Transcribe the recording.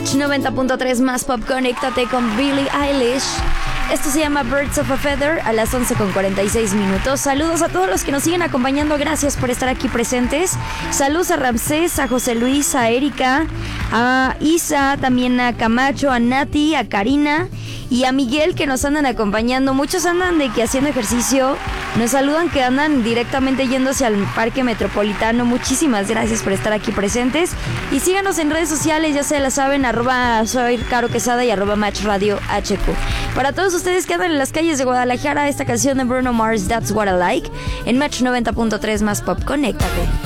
Match 90.3 más pop, conéctate con Billie Eilish. Esto se llama Birds of a Feather a las 11:46. Saludos a todos los que nos siguen acompañando. Gracias por estar aquí presentes. Saludos a Ramsés, a José Luis, a Erika, a Isa, también a Camacho, a Nati, a Karina y a Miguel, que nos andan acompañando. Muchos andan de que haciendo ejercicio. Nos saludan que andan directamente yéndose al Parque Metropolitano. Muchísimas gracias por estar aquí presentes. Y síganos en redes sociales, ya se la saben, @soy Caro Quesada y @Match Radio HQ. Para todos ustedes que andan en las calles de Guadalajara, esta canción de Bruno Mars, That's What I Like, en Match 90.3 más pop, conéctate.